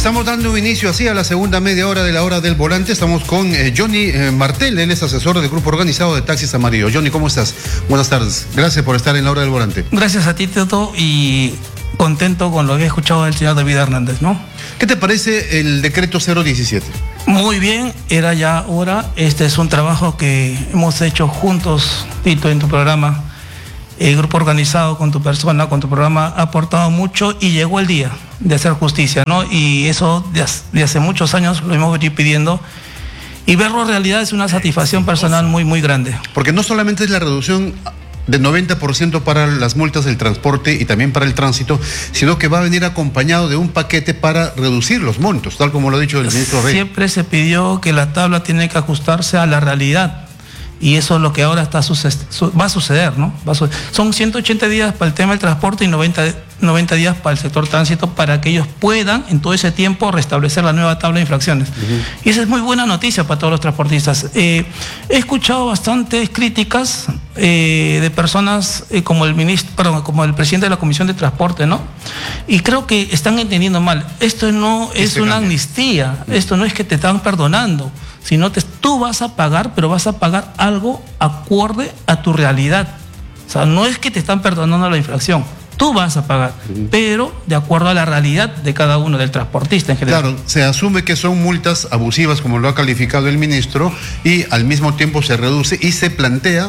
Estamos dando inicio así a la segunda media hora de la hora del volante. Estamos con Johnny Martel, él es asesor del grupo organizado de Taxis Amarillo. Johnny, ¿cómo estás? Buenas tardes. Gracias por estar en la hora del volante. Gracias a ti, Teto, y contento con lo que he escuchado del señor David Hernández, ¿no? ¿Qué te parece el decreto 017? Muy bien, era ya hora. Este es un trabajo que hemos hecho juntos, Tito, en tu programa. El grupo organizado con tu persona, con tu programa, ha aportado mucho y llegó el día de hacer justicia, ¿no? Y eso de hace muchos años lo hemos venido pidiendo. Y verlo en realidad es una satisfacción personal muy, muy grande. Porque no solamente es la reducción del 90% para las multas del transporte y también para el tránsito, sino que va a venir acompañado de un paquete para reducir los montos, tal como lo ha dicho el ministro Rey. Siempre se pidió que la tabla tiene que ajustarse a la realidad. Y eso es lo que ahora va a suceder, ¿no? Son 180 días para el tema del transporte y 90 días para el sector tránsito, para que ellos puedan en todo ese tiempo restablecer la nueva tabla de infracciones. Y esa es muy buena noticia para todos los transportistas. He escuchado bastantes críticas de personas como el presidente de la Comisión de Transporte, ¿no? Y creo que están entendiendo mal. Esto no es una amnistía, esto no es que te están perdonando, sino tú vas a pagar, pero vas a pagar algo acorde a tu realidad. O sea, no es que te están perdonando la infracción, tú vas a pagar, pero de acuerdo a la realidad de cada uno, del transportista en general. Claro, se asume que son multas abusivas, como lo ha calificado el ministro, y al mismo tiempo se reduce y se plantea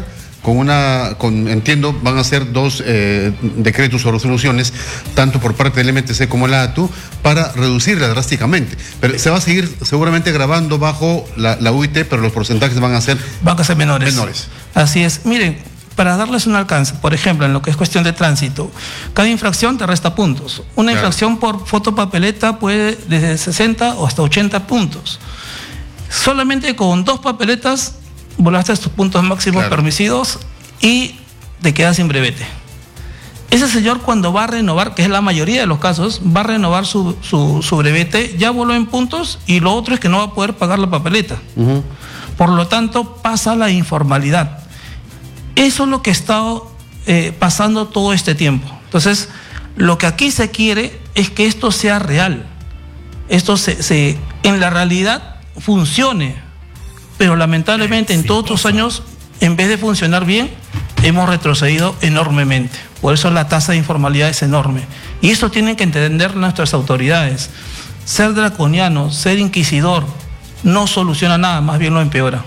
entiendo, van a ser dos decretos o resoluciones, tanto por parte del MTC como la ATU, para reducirla drásticamente. Pero se va a seguir seguramente grabando bajo la UIT, pero los porcentajes van a ser menores. Así es. Miren, para darles un alcance, por ejemplo, en lo que es cuestión de tránsito, cada infracción te resta puntos. Una infracción por fotopapeleta puede desde 60 o hasta 80 puntos. Solamente con 2 papeletas volaste tus puntos máximos permitidos y te quedas sin brevete. Ese señor, cuando va a renovar, que es la mayoría de los casos, va a renovar su brevete, ya voló en puntos, y lo otro es que no va a poder pagar la papeleta. Por lo tanto, pasa la informalidad. Eso es lo que ha estado pasando todo este tiempo. Entonces, lo que aquí se quiere es que esto sea real. Esto en la realidad funcione. Pero lamentablemente en todos estos años, en vez de funcionar bien, hemos retrocedido enormemente. Por eso la tasa de informalidad es enorme. Y eso tienen que entender nuestras autoridades. Ser draconiano, ser inquisidor, no soluciona nada, más bien lo empeora.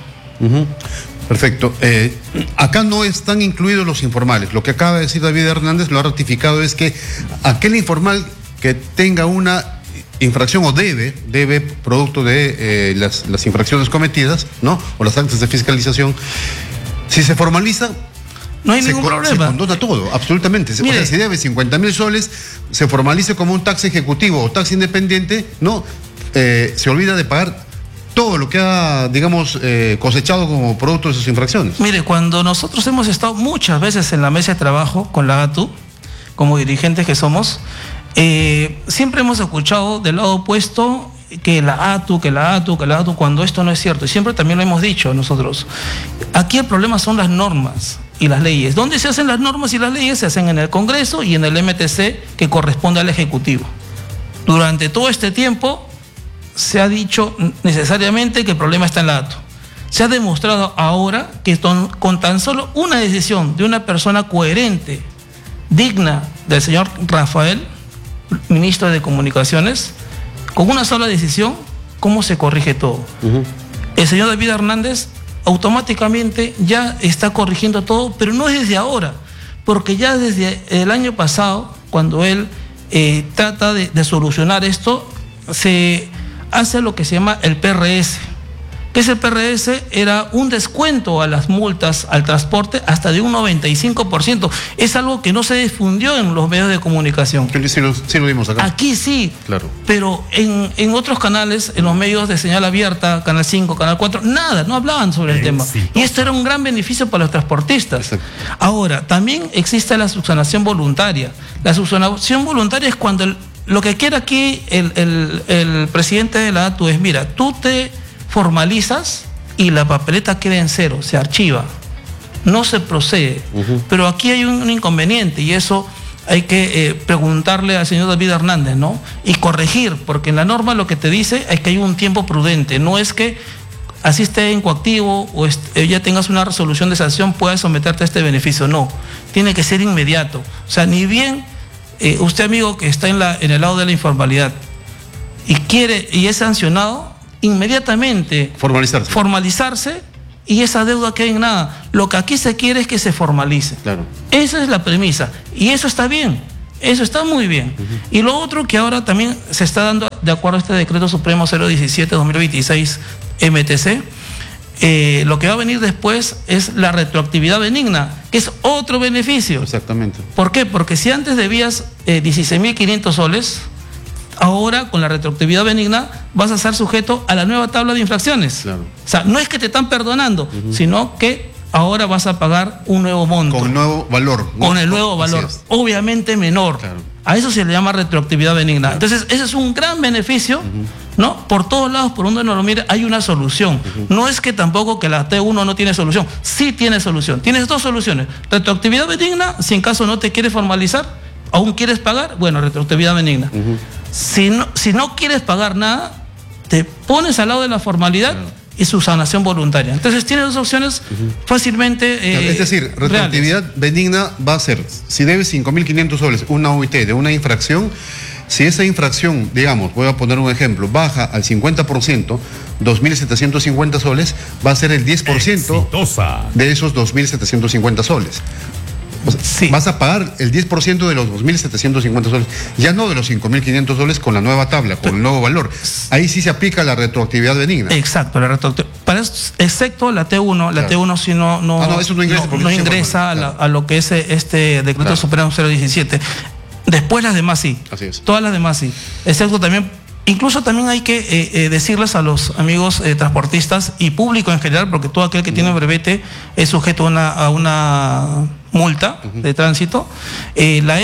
Perfecto. Acá no están incluidos los informales. Lo que acaba de decir David Hernández, lo ha ratificado, es que aquel informal que tenga una infracción o debe producto de las infracciones cometidas, ¿no? O las actas de fiscalización, si se formaliza, no hay ningún problema. Se condona todo, absolutamente. O sea, si debe 50.000 soles, se formalice como un taxi ejecutivo o taxi independiente, ¿no? Se olvida de pagar todo lo que ha, digamos, cosechado como producto de sus infracciones. Mire, cuando nosotros hemos estado muchas veces en la mesa de trabajo con la ATU, como dirigentes que somos, siempre hemos escuchado del lado opuesto que la ATU, cuando esto no es cierto. Y siempre también lo hemos dicho nosotros. Aquí el problema son las normas y las leyes. ¿Dónde se hacen las normas y las leyes? Se hacen en el Congreso y en el MTC, que corresponde al Ejecutivo. Durante todo este tiempo se ha dicho necesariamente que el problema está en la ATU. Se ha demostrado ahora que con tan solo una decisión de una persona coherente, digna del señor Rafael, ministro de Comunicaciones, con una sola decisión, ¿cómo se corrige todo? El señor David Hernández automáticamente ya está corrigiendo todo, pero no es desde ahora, porque ya desde el año pasado, cuando él trata de solucionar esto, se hace lo que se llama el PRS. ¿Qué es el PRS? Era un descuento a las multas al transporte hasta de un 95%. Es algo que no se difundió en los medios de comunicación. Sí lo vimos acá. Aquí sí, claro. Pero en otros canales, en los medios de señal abierta, Canal 5, Canal 4, nada, no hablaban sobre el tema. Y esto era un gran beneficio para los transportistas. Exacto. Ahora, también existe la subsanación voluntaria. La subsanación voluntaria es cuando lo que quiere aquí el presidente de la ATU es, mira, tú te formalizas y la papeleta queda en cero, se archiva, no se procede. Pero aquí hay un inconveniente, y eso hay que preguntarle al señor David Hernández, ¿no? Y corregir, porque en la norma lo que te dice es que hay un tiempo prudente, no es que así esté en coactivo o ya tengas una resolución de sanción, puedas someterte a este beneficio. No, tiene que ser inmediato. O sea, ni bien usted, amigo, que está en el lado de la informalidad y es sancionado, inmediatamente formalizarse y esa deuda queda en nada. Lo que aquí se quiere es que se formalice. Claro. Esa es la premisa. Y eso está bien. Eso está muy bien. Y lo otro que ahora también se está dando, de acuerdo a este decreto supremo 017-2026 MTC, lo que va a venir después es la retroactividad benigna, que es otro beneficio. Exactamente. ¿Por qué? Porque si antes debías 16.500 soles, ahora con la retroactividad benigna vas a ser sujeto a la nueva tabla de infracciones. Claro. O sea, no es que te están perdonando, sino que ahora vas a pagar un nuevo monto. Con nuevo valor. Con el nuevo valor, obviamente menor. Claro. A eso se le llama retroactividad benigna. Entonces, ese es un gran beneficio, ¿no? Por todos lados, por donde uno lo mire, hay una solución. No es que tampoco que la T1 no tiene solución. Sí tiene solución. Tienes dos soluciones. Retroactividad benigna, si en caso no te quieres formalizar, aún quieres pagar, bueno, retroactividad benigna. Si no quieres pagar nada, te pones al lado de la formalidad y su sanación voluntaria. Entonces tiene dos opciones fácilmente es decir, retroactividad benigna va a ser, si debes 5.500 soles, una OIT de una infracción, si esa infracción, digamos, voy a poner un ejemplo, baja al 50%, 2.750 soles, va a ser el 10% de esos 2.750 soles. O sea, sí. Vas a pagar el 10% de los 2.750 soles, ya no de los 5.500 soles con la nueva tabla, con el nuevo valor. Ahí sí se aplica la retroactividad benigna. Exacto, la retroactividad. Excepto la T1, la T1 sí eso no ingresa a lo que es este decreto supremo 017. Después las demás sí. Así es. Todas las demás sí. Excepto también, incluso también hay que decirles a los amigos transportistas y público en general, porque todo aquel que tiene brevete es sujeto a una multa de tránsito. La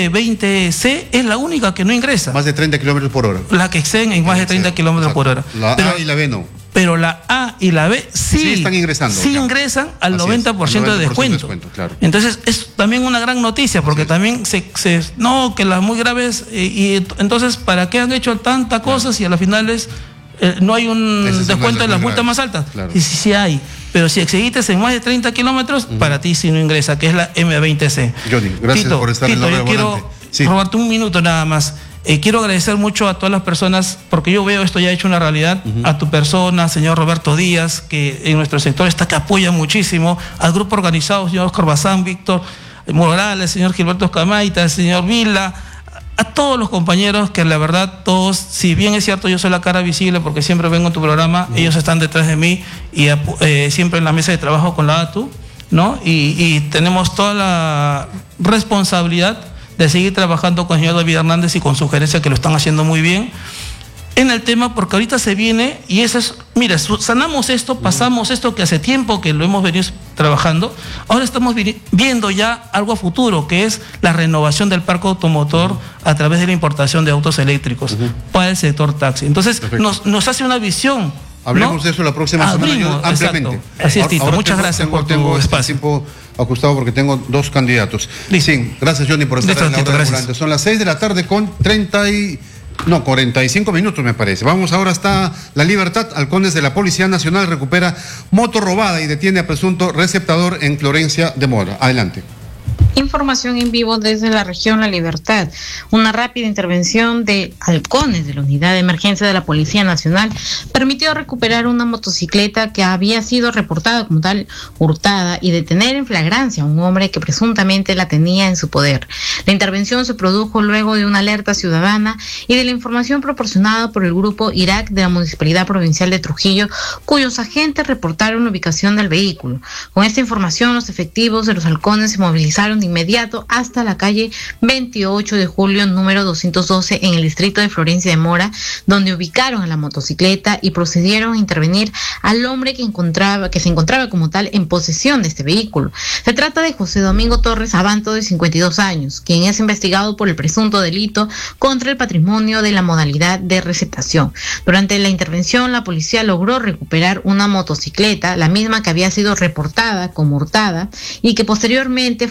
M20C es la única que no ingresa. Más de 30 kilómetros por hora. La que exceden en más de 30 kilómetros por hora. La A y la B no. Pero la A y la B sí están ingresando. Sí ingresan al 90% de descuento. Claro. Entonces es también una gran noticia, porque también no, que las muy graves, y entonces ¿para qué han hecho tantas cosas si a las finales no hay un descuento de las multas más altas? Claro. Y sí hay. Pero si excediste en más de 30 kilómetros, para ti sí no ingresa, que es la M20C. Johnny, gracias por estar en la hora yo quiero robarte un minuto nada más. Quiero agradecer mucho a todas las personas, porque yo veo esto ya hecho una realidad, a tu persona, señor Roberto Díaz, que en nuestro sector está que apoya muchísimo, al grupo organizado, señor Oscar Bazán, Víctor Morales, señor Gilberto Escamaita, señor Vila, a todos los compañeros que la verdad todos, si bien es cierto yo soy la cara visible porque siempre vengo en tu programa, ellos están detrás de mí y siempre en la mesa de trabajo con la ATU, ¿no? Y tenemos toda la responsabilidad de seguir trabajando con el señor David Hernández y con su gerencia, que lo están haciendo muy bien en el tema, porque ahorita se viene, y eso es, mira, sanamos esto, pasamos esto que hace tiempo que lo hemos venido trabajando, ahora estamos viendo ya algo a futuro, que es la renovación del parque automotor a través de la importación de autos eléctricos para el sector taxi. Entonces nos hace una visión. Hablemos de eso la próxima semana ampliamente. Así es, Tito. Muchas gracias por tu espacio. Tiempo ajustado porque tengo dos candidatos. Sí, gracias, Johnny, por estar en la hora volante. Son las 6 de la tarde con 45 minutos, me parece. Vamos ahora hasta La Libertad. Halcones de la Policía Nacional recupera moto robada y detiene a presunto receptador en Florencia de Mora. Adelante. Información en vivo desde la región La Libertad. Una rápida intervención de halcones de la Unidad de Emergencia de la Policía Nacional permitió recuperar una motocicleta que había sido reportada como tal hurtada y detener en flagrancia a un hombre que presuntamente la tenía en su poder. La intervención se produjo luego de una alerta ciudadana y de la información proporcionada por el grupo Irak de la Municipalidad Provincial de Trujillo, cuyos agentes reportaron la ubicación del vehículo. Con esta información, los efectivos de los halcones se movilizaron de inmediato hasta la calle 28 de julio, número 212, en el distrito de Florencia de Mora, donde ubicaron a la motocicleta y procedieron a intervenir al hombre que se encontraba como tal en posesión de este vehículo. Se trata de José Domingo Torres Abanto, de 52 años, quien es investigado por el presunto delito contra el patrimonio de la modalidad de receptación. Durante la intervención, la policía logró recuperar una motocicleta, la misma que había sido reportada como hurtada y que posteriormente fue devuelta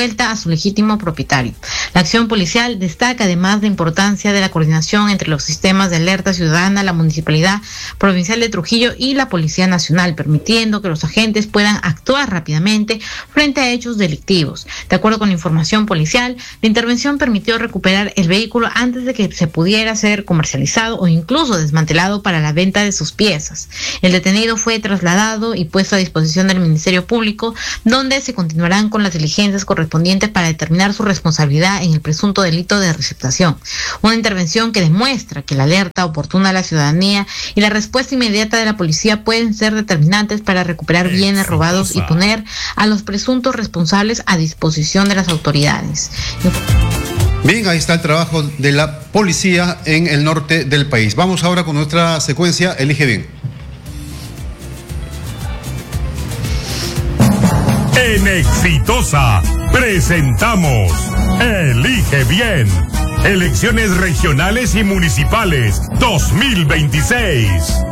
vuelta a su legítimo propietario. La acción policial destaca además la importancia de la coordinación entre los sistemas de alerta ciudadana, la Municipalidad Provincial de Trujillo y la Policía Nacional, permitiendo que los agentes puedan actuar rápidamente frente a hechos delictivos. De acuerdo con la información policial, la intervención permitió recuperar el vehículo antes de que se pudiera ser comercializado o incluso desmantelado para la venta de sus piezas. El detenido fue trasladado y puesto a disposición del Ministerio Público, donde se continuarán con las diligencias correspondientes para determinar su responsabilidad en el presunto delito de receptación. Una intervención que demuestra que la alerta oportuna a la ciudadanía y la respuesta inmediata de la policía pueden ser determinantes para recuperar bienes robados y poner a los presuntos responsables a disposición de las autoridades. Bien, ahí está el trabajo de la policía en el norte del país. Vamos ahora con nuestra secuencia Elige Bien. En Exitosa presentamos Elige Bien. Elecciones regionales y municipales 2026.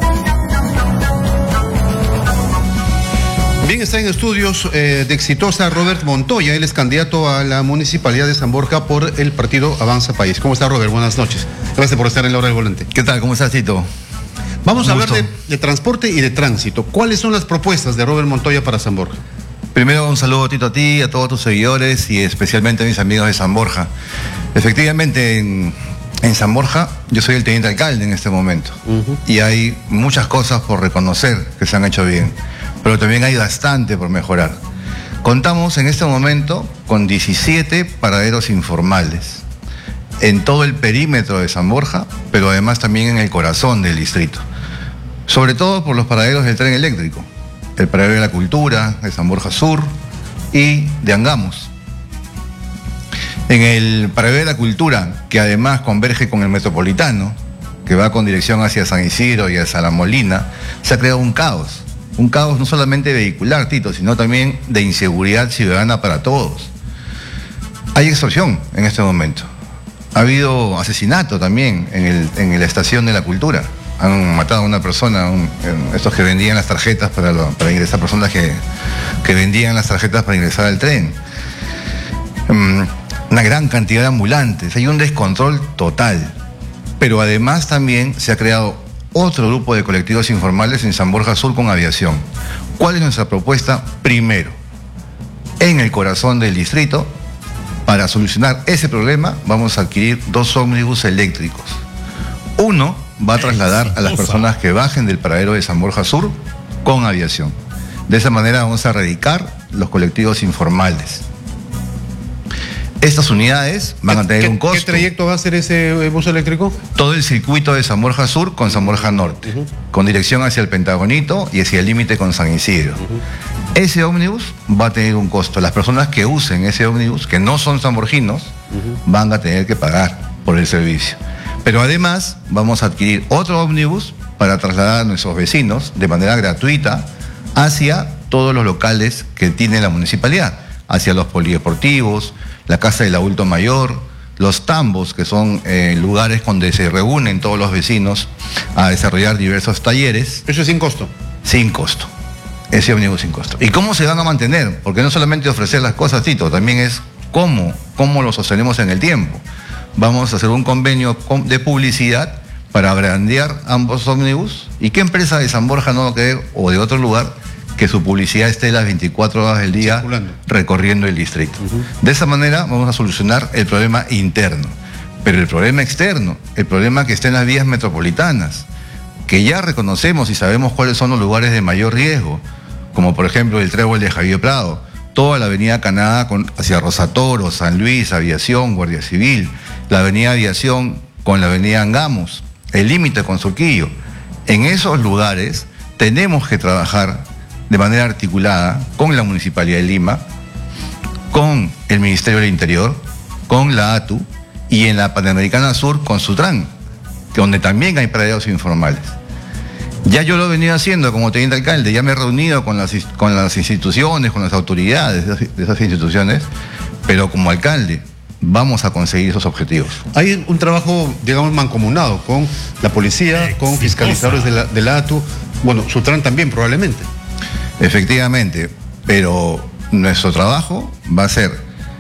Bien, está en estudios de Exitosa Robert Montoya. Él es candidato a la Municipalidad de San Borja por el partido Avanza País. ¿Cómo está, Robert? Buenas noches. Gracias por estar en la hora del volante. ¿Qué tal? ¿Cómo estás, Tito? Vamos a hablar de transporte y de tránsito. ¿Cuáles son las propuestas de Robert Montoya para San Borja? Primero, un saludo, Tito, a ti, a todos tus seguidores y especialmente a mis amigos de San Borja. Efectivamente, en San Borja yo soy el teniente alcalde en este momento. Y hay muchas cosas por reconocer que se han hecho bien, pero también hay bastante por mejorar. Contamos en este momento con 17 paraderos informales en todo el perímetro de San Borja, pero además también en el corazón del distrito. Sobre todo por los paraderos del tren eléctrico, el paradero de la Cultura, de San Borja Sur y de Angamos. En el paradero de la Cultura, que además converge con el Metropolitano, que va con dirección hacia San Isidro y hacia La Molina, se ha creado un caos no solamente vehicular, Tito, sino también de inseguridad ciudadana para todos. Hay extorsión en este momento. Ha habido asesinato también en la estación de la Cultura. Han matado a una persona, estos que vendían las tarjetas para ingresar, personas que vendían las tarjetas para ingresar al tren. Una gran cantidad de ambulantes, hay un descontrol total. Pero además también se ha creado otro grupo de colectivos informales en San Borja Sur con aviación. ¿Cuál es nuestra propuesta? Primero, en el corazón del distrito, para solucionar ese problema, vamos a adquirir 2 ómnibus eléctricos. Uno va a trasladar a las personas que bajen del paradero de San Borja Sur con aviación. De esa manera vamos a erradicar los colectivos informales. Estas unidades van a tener un costo. ¿Qué trayecto va a hacer ese bus eléctrico? Todo el circuito de San Borja Sur con San Borja Norte, con dirección hacia el Pentagonito y hacia el límite con San Isidro. Ese ómnibus va a tener un costo. Las personas que usen ese ómnibus, que no son sanborginos, van a tener que pagar por el servicio. Pero además vamos a adquirir otro ómnibus para trasladar a nuestros vecinos de manera gratuita hacia todos los locales que tiene la municipalidad, hacia los polideportivos, la Casa del Adulto Mayor, los tambos, que son lugares donde se reúnen todos los vecinos a desarrollar diversos talleres. ¿Eso es sin costo? Sin costo. Ese ómnibus sin costo. ¿Y cómo se van a mantener? Porque no solamente ofrecer las cosas, Tito, también es cómo lo sostenemos en el tiempo. Vamos a hacer un convenio de publicidad para brandear ambos ómnibus. ¿Y qué empresa de San Borja no va a querer, o de otro lugar, que su publicidad esté las 24 horas del día recorriendo el distrito? De esa manera vamos a solucionar el problema interno. Pero el problema externo, el problema que está en las vías metropolitanas, que ya reconocemos y sabemos cuáles son los lugares de mayor riesgo, como por ejemplo el trébol de Javier Prado, toda la avenida Canadá hacia Rosatoro, San Luis, Aviación, Guardia Civil, la avenida Aviación con la avenida Angamos, el límite con Surquillo. En esos lugares tenemos que trabajar de manera articulada con la Municipalidad de Lima, con el Ministerio del Interior, con la ATU y en la Panamericana Sur con Sutran, donde también hay paraderos informales. Ya yo lo he venido haciendo como teniente alcalde, ya me he reunido con las instituciones, con las autoridades de esas instituciones, pero como alcalde vamos a conseguir esos objetivos. Hay un trabajo, digamos, mancomunado con la policía, con fiscalizadores de la ATU, bueno, Sutran también probablemente. Efectivamente, pero nuestro trabajo va a ser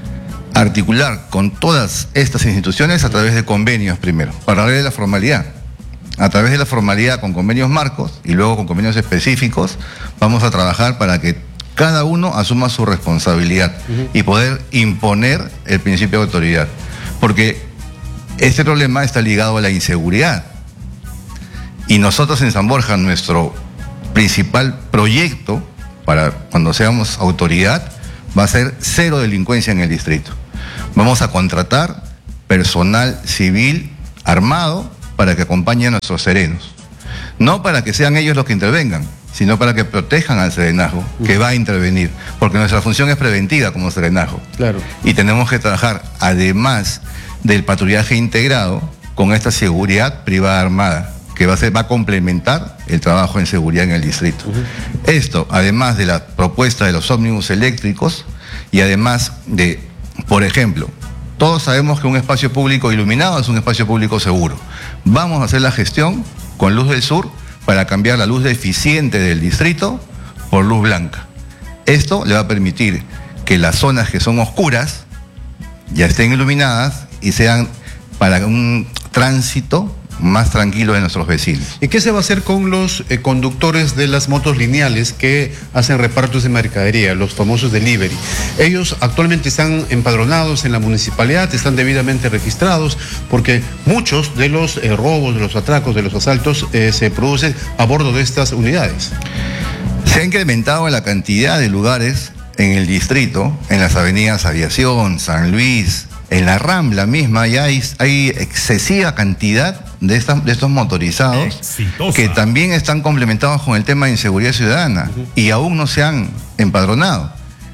articular con todas estas instituciones a través de convenios primero, para darle la formalidad. A través de la formalidad con convenios marcos y luego con convenios específicos, vamos a trabajar para que cada uno asuma su responsabilidad y poder imponer el principio de autoridad. Porque este problema está ligado a la inseguridad. Y nosotros en San Borja, nuestro principal proyecto para cuando seamos autoridad va a ser 0 delincuencia en el distrito. Vamos a contratar personal civil armado para que acompañe a nuestros serenos. No para que sean ellos los que intervengan, sino para que protejan al serenazgo que va a intervenir, porque nuestra función es preventiva como serenazgo. Claro. Y tenemos que trabajar, además del patrullaje integrado, con esta seguridad privada armada, que va a complementar el trabajo en seguridad en el distrito. Esto, además de la propuesta de los ómnibus eléctricos y además de, por ejemplo, todos sabemos que un espacio público iluminado es un espacio público seguro. Vamos a hacer la gestión con Luz del Sur para cambiar la luz deficiente del distrito por luz blanca. Esto le va a permitir que las zonas que son oscuras ya estén iluminadas y sean para un tránsito más tranquilo de nuestros vecinos. ¿Y qué se va a hacer con los conductores de las motos lineales que hacen repartos de mercadería, los famosos delivery? Ellos actualmente están empadronados en la municipalidad, están debidamente registrados, porque muchos de los robos, de los atracos, de los asaltos se producen a bordo de estas unidades. Se ha incrementado la cantidad de lugares en el distrito, en las avenidas Aviación, San Luis, en la Rambla misma, ya hay excesiva cantidad de estos motorizados que también están complementados con el tema de inseguridad ciudadana y aún no se han empadronado.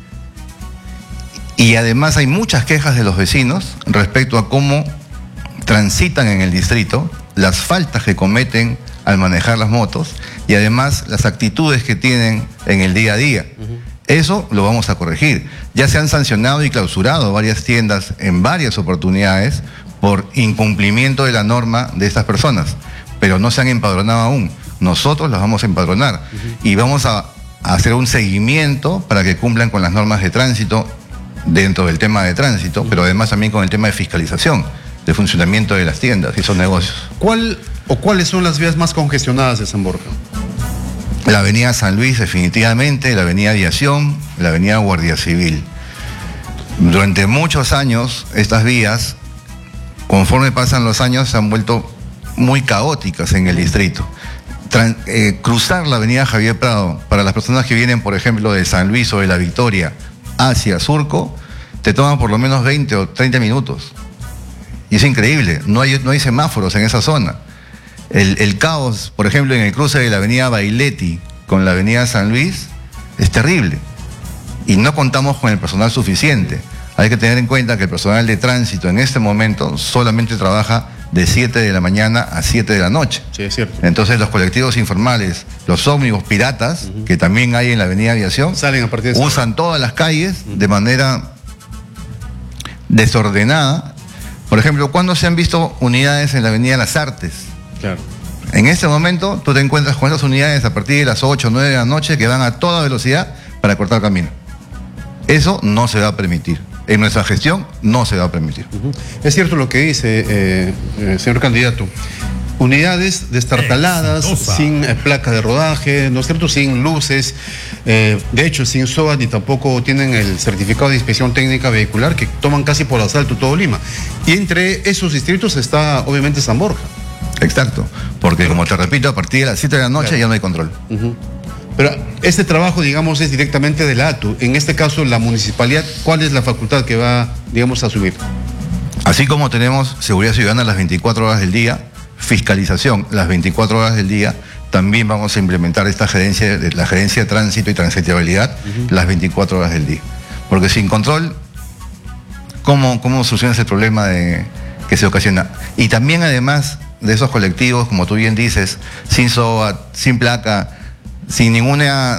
Y además hay muchas quejas de los vecinos respecto a cómo transitan en el distrito, las faltas que cometen al manejar las motos y además las actitudes que tienen en el día a día. Eso lo vamos a corregir. Ya se han sancionado y clausurado varias tiendas en varias oportunidades por incumplimiento de la norma de estas personas, pero no se han empadronado aún. Nosotros las vamos a empadronar y vamos a hacer un seguimiento para que cumplan con las normas de tránsito dentro del tema de tránsito, pero además también con el tema de fiscalización, de funcionamiento de las tiendas y esos negocios. ¿Cuáles son las vías más congestionadas de San Borja? La avenida San Luis definitivamente, la avenida Aviación, la avenida Guardia Civil. Durante muchos años estas vías, conforme pasan los años, se han vuelto muy caóticas en el distrito. Cruzar la avenida Javier Prado, para las personas que vienen, por ejemplo, de San Luis o de La Victoria hacia Surco, te toma por lo menos 20 o 30 minutos. Y es increíble, no hay semáforos en esa zona. El caos, por ejemplo, en el cruce de la avenida Bailetti con la avenida San Luis es terrible y no contamos con el personal suficiente. Hay que tener en cuenta que el personal de tránsito en este momento solamente trabaja de 7 de la mañana a 7 de la noche. Sí, es cierto. Entonces los colectivos informales, los ómnibus piratas, que también hay en la avenida Aviación, salen a partir de usan todas las calles de manera desordenada. Por ejemplo, ¿cuándo se han visto unidades en la avenida Las Artes? Claro. En este momento tú te encuentras con esas unidades a partir de las 8 o 9 de la noche que van a toda velocidad para cortar camino. Eso no se va a permitir. En nuestra gestión no se va a permitir. Es cierto lo que dice, señor candidato. Unidades destartaladas, sin placa de rodaje, ¿no es cierto? Sin luces, de hecho sin SOA ni tampoco tienen el certificado de inspección técnica vehicular que toman casi por asalto todo Lima. Y entre esos distritos está obviamente San Borja. Exacto, porque como te repito, a partir de las 7 de la noche ya no hay control. Pero este trabajo, digamos, es directamente de la ATU. En este caso, la municipalidad, ¿cuál es la facultad que va, digamos, a asumir? Así como tenemos seguridad ciudadana las 24 horas del día, fiscalización las 24 horas del día, también vamos a implementar la gerencia de tránsito y transitabilidad las 24 horas del día. Porque sin control, ¿cómo solucionas el problema que se ocasiona? Y también además de esos colectivos, como tú bien dices, sin SOA, sin placa, sin ninguna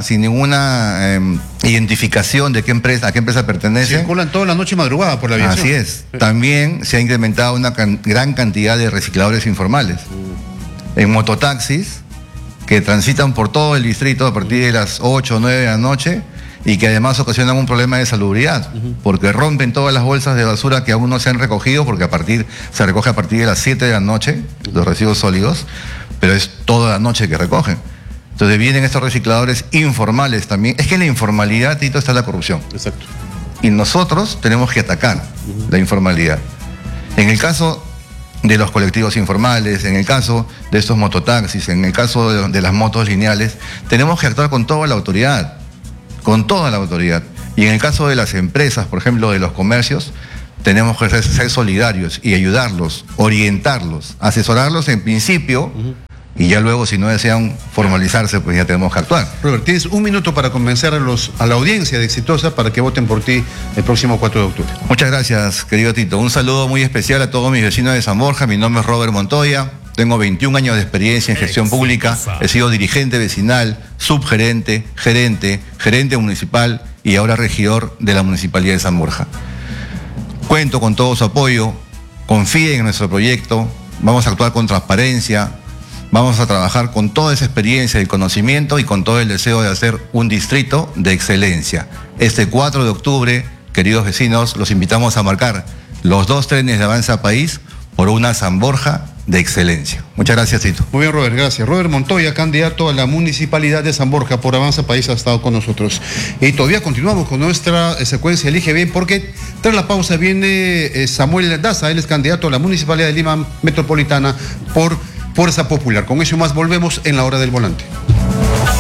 identificación de a qué empresa pertenece. Circulan toda la noche y madrugada por la aviación. Así es. También se ha incrementado una gran cantidad de recicladores informales. En mototaxis que transitan por todo el distrito a partir de las 8 o 9 de la noche y que además ocasionan un problema de salubridad, porque rompen todas las bolsas de basura que aún no se han recogido, porque se recoge a partir de las 7 de la noche, los residuos sólidos, pero es toda la noche que recogen. Entonces vienen estos recicladores informales también. Es que en la informalidad, Tito, está la corrupción. Exacto. Y nosotros tenemos que atacar la informalidad. En el caso de los colectivos informales, en el caso de estos mototaxis, en el caso de las motos lineales, tenemos que actuar con toda la autoridad, Y en el caso de las empresas, por ejemplo, de los comercios, tenemos que ser solidarios y ayudarlos, orientarlos, asesorarlos en principio, y ya luego, si no desean formalizarse, pues ya tenemos que actuar. Robert, tienes un minuto para convencer a la audiencia de Exitosa para que voten por ti el próximo 4 de octubre. Muchas gracias, querido Tito. Un saludo muy especial a todos mis vecinos de San Borja. Mi nombre es Robert Montoya. Tengo 21 años de experiencia en gestión pública. He sido dirigente vecinal, subgerente, gerente municipal y ahora regidor de la Municipalidad de San Borja. Cuento con todo su apoyo. Confíen en nuestro proyecto. Vamos a actuar con transparencia. Vamos a trabajar con toda esa experiencia y conocimiento y con todo el deseo de hacer un distrito de excelencia. Este 4 de octubre, queridos vecinos, los invitamos a marcar los 2 trenes de Avanza País por una San Borja de excelencia. Muchas gracias, Tito. Muy bien, Robert, gracias. Robert Montoya, candidato a la Municipalidad de San Borja por Avanza País, ha estado con nosotros. Y todavía continuamos con nuestra secuencia Elige Bien, porque tras la pausa viene Samuel Daza, él es candidato a la Municipalidad de Lima Metropolitana por Fuerza Popular. Con eso y más volvemos en la hora del volante.